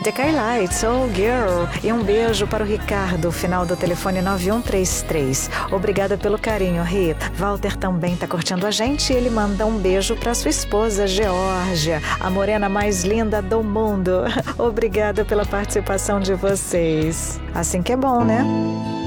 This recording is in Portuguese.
The Kylight, Soul Girl. E um beijo para o Ricardo, final do telefone 9133. Obrigada pelo carinho, Ri. Walter também tá curtindo a gente e ele manda um beijo para sua esposa, Geórgia, a morena mais linda do mundo. Obrigada pela participação de vocês. Assim que é bom, né?